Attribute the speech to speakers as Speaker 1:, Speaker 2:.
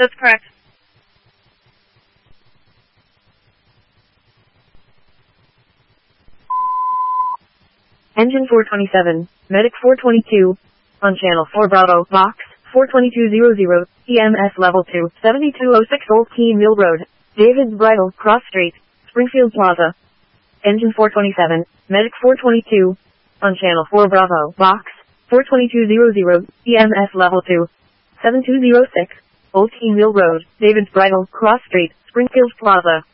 Speaker 1: That's correct.
Speaker 2: Engine 427, Medic 422, on Channel 4 Bravo, Box 42200, EMS Level 2, 7206 Old Keene Mill Road, David's Bridal, Cross Street, Springfield Plaza. Engine 427, Medic 422, on Channel 4 Bravo, Box 42200, EMS Level 2, 7206, Old Keene Mill Road, David's Bridal, Cross Street, Springfield Plaza.